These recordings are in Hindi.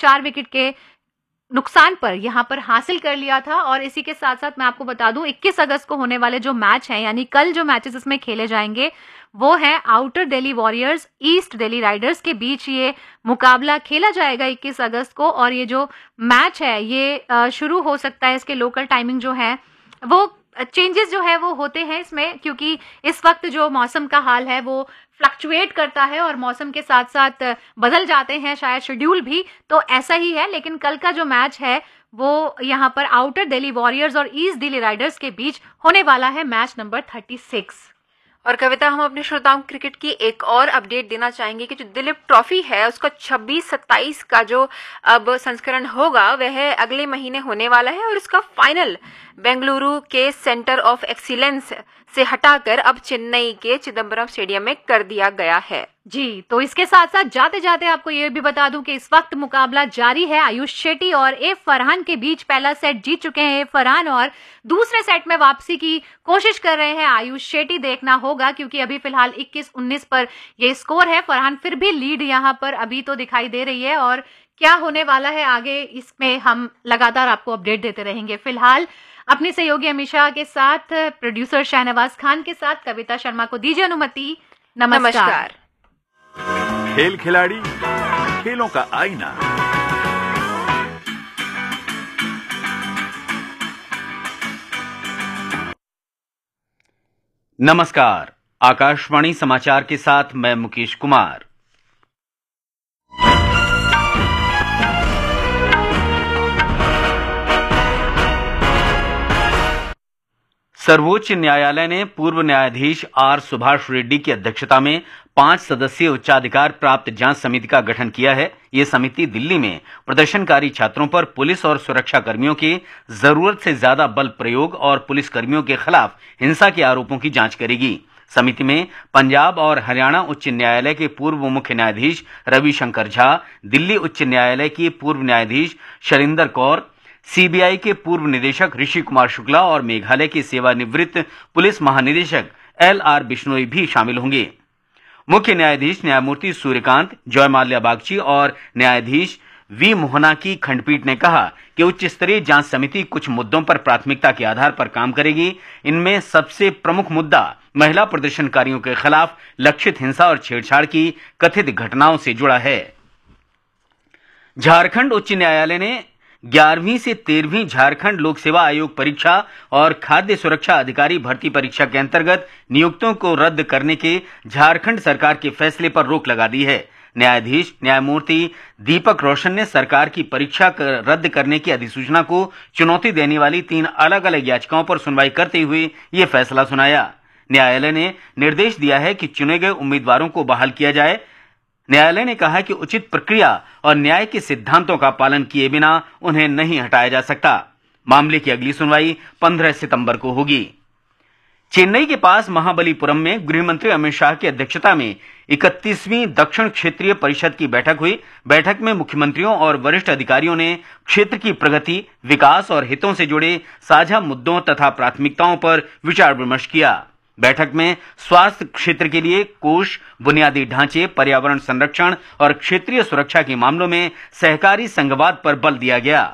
4 विकेट के नुकसान पर यहाँ पर हासिल कर लिया था। और इसी के साथ साथ मैं आपको बता दूं 21 अगस्त को होने वाले जो मैच हैं, यानी कल जो मैचेस इसमें खेले जाएंगे वो है outer Delhi warriors east Delhi Riders के बीच ये मुकाबला खेला जाएगा 21 अगस्त को। और ये जो मैच है ये शुरू हो सकता है, इसके लोकल टाइमिंग जो है वो चेंजेस जो है वो होते हैं इसमें, क्योंकि इस वक्त जो मौसम का हाल है वो फ्लक्चुएट करता है और मौसम के साथ साथ बदल जाते हैं शायद शेड्यूल भी, तो ऐसा ही है। लेकिन कल का जो मैच है वो यहाँ पर आउटर दिल्ली वॉरियर्स और ईस्ट दिल्ली राइडर्स के बीच होने वाला है, मैच नंबर 36। और कविता, हम अपने श्रोताओं को क्रिकेट की एक और अपडेट देना चाहेंगे कि जो दिलीप ट्रॉफी है उसका 26-27 का जो अब संस्करण होगा वह अगले महीने होने वाला है और इसका फाइनल बेंगलुरु के सेंटर ऑफ एक्सीलेंस से हटाकर अब चेन्नई के चिदम्बरम स्टेडियम में कर दिया गया है। जी, तो इसके साथ साथ जाते जाते आपको ये भी बता दूं कि इस वक्त मुकाबला जारी है। आयुष शेट्टी और ए फरहान के बीच पहला सेट जीत चुके हैं ए फरहान और दूसरे सेट में वापसी की कोशिश कर रहे हैं आयुष शेट्टी। देखना होगा क्योंकि अभी फिलहाल 21-19 पर ये स्कोर है। फरहान फिर भी लीड यहाँ पर अभी तो दिखाई दे रही है और क्या होने वाला है आगे इसमें हम लगातार आपको अपडेट देते रहेंगे। फिलहाल अपनी सहयोगी अमीशा के साथ, प्रोड्यूसर शाहनवाज खान के साथ कविता शर्मा को दीजिए अनुमति। नमस्कार। खेल खिलाड़ी, खेलों का आईना। नमस्कार, आकाशवाणी समाचार के साथ मैं मुकेश कुमार। सर्वोच्च न्यायालय ने पूर्व न्यायाधीश आर सुभाष रेड्डी की अध्यक्षता में 5 सदस्यीय उच्चाधिकार प्राप्त जांच समिति का गठन किया है। ये समिति दिल्ली में प्रदर्शनकारी छात्रों पर पुलिस और सुरक्षा कर्मियों के जरूरत से ज्यादा बल प्रयोग और पुलिस कर्मियों के खिलाफ हिंसा के आरोपों की जांच करेगी। समिति में पंजाब और हरियाणा उच्च न्यायालय के पूर्व मुख्य न्यायाधीश रविशंकर झा, दिल्ली उच्च न्यायालय की पूर्व न्यायाधीश शैलिंदर कौर, सीबीआई के पूर्व निदेशक ऋषि कुमार शुक्ला और मेघालय के सेवानिवृत्त पुलिस महानिदेशक LR बिश्नोई भी शामिल होंगे। मुख्य न्यायाधीश न्यायमूर्ति सूर्यकांत, जयमाल्या बागची और न्यायाधीश V मोहना की खंडपीठ ने कहा कि उच्च स्तरीय जांच समिति कुछ मुद्दों पर प्राथमिकता के आधार पर काम करेगी। इनमें सबसे प्रमुख मुद्दा महिला प्रदर्शनकारियों के खिलाफ लक्षित हिंसा और छेड़छाड़ की कथित घटनाओं से जुड़ा है। झारखंड उच्च न्यायालय ने 11वीं से 13वीं झारखंड लोक सेवा आयोग परीक्षा और खाद्य सुरक्षा अधिकारी भर्ती परीक्षा के अंतर्गत नियुक्तियों को रद्द करने के झारखंड सरकार के फैसले पर रोक लगा दी है। न्यायाधीश न्यायमूर्ति दीपक रोशन ने सरकार की परीक्षा रद्द करने की अधिसूचना को चुनौती देने वाली 3 अलग अलग याचिकाओं पर सुनवाई करते हुए यह फैसला सुनाया। न्यायालय ने निर्देश दिया है कि चुने गए उम्मीदवारों को बहाल किया जाए। न्यायालय ने कहा कि उचित प्रक्रिया और न्याय के सिद्धांतों का पालन किए बिना उन्हें नहीं हटाया जा सकता। मामले की अगली सुनवाई 15 सितंबर को होगी। चेन्नई के पास महाबलीपुरम में गृह मंत्री अमित शाह की अध्यक्षता में 31वीं दक्षिण क्षेत्रीय परिषद की बैठक हुई। बैठक में मुख्यमंत्रियों और वरिष्ठ अधिकारियों ने क्षेत्र की प्रगति, विकास और हितों से जुड़े साझा मुद्दों तथा प्राथमिकताओं पर विचार विमर्श किया। बैठक में स्वास्थ्य क्षेत्र के लिए कोष, बुनियादी ढांचे, पर्यावरण संरक्षण और क्षेत्रीय सुरक्षा के मामलों में सहकारी संघवाद पर बल दिया गया।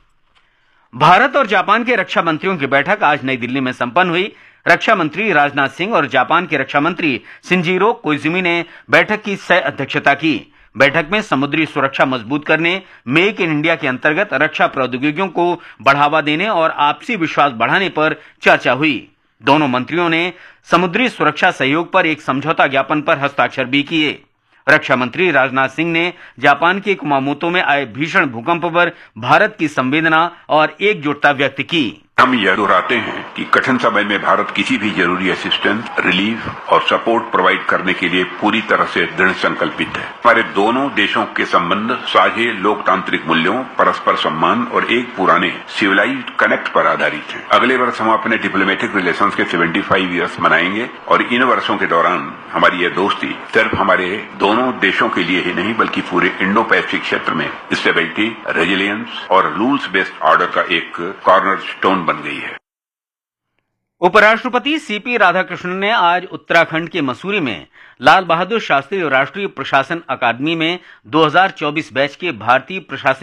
भारत और जापान के रक्षा मंत्रियों की बैठक आज नई दिल्ली में संपन्न हुई। रक्षा मंत्री राजनाथ सिंह और जापान के रक्षा मंत्री शिंजिरो कोइजुमी ने बैठक की सह अध्यक्षता की। बैठक में समुद्री सुरक्षा मजबूत करने, मेक इन इंडिया के अंतर्गत रक्षा प्रौद्योगिकियों को बढ़ावा देने और आपसी विश्वास बढ़ाने पर चर्चा हुई। दोनों मंत्रियों ने समुद्री सुरक्षा सहयोग पर एक समझौता ज्ञापन पर हस्ताक्षर भी किए। रक्षा मंत्री राजनाथ सिंह ने जापान के कुमामोतो में आए भीषण भूकंप पर भारत की संवेदना और एकजुटता व्यक्त की। हम यह दोहराते हैं कि कठिन समय में भारत किसी भी जरूरी असिस्टेंस, रिलीफ और सपोर्ट प्रोवाइड करने के लिए पूरी तरह से दृढ़ संकल्पित है। हमारे दोनों देशों के संबंध साझे लोकतांत्रिक मूल्यों, परस्पर सम्मान और एक पुराने सिविलाइज्ड कनेक्ट पर आधारित है। अगले वर्ष हम अपने डिप्लोमेटिक रिलेशंस के 75 ईयर्स मनाएंगे और इन वर्षों के दौरान हमारी यह दोस्ती सिर्फ हमारे दोनों देशों के लिए ही नहीं बल्कि पूरे इंडो पैसिफिक क्षेत्र में स्टेबिलिटी, रेजिलियंस और रूल्स बेस्ड ऑर्डर का एक कॉर्नर स्टोन बन गई है। उपराष्ट्रपति सीपी राधाकृष्णन ने आज उत्तराखंड के मसूरी में लाल बहादुर शास्त्री राष्ट्रीय प्रशासन अकादमी में 2024 बैच के भारतीय प्रशासन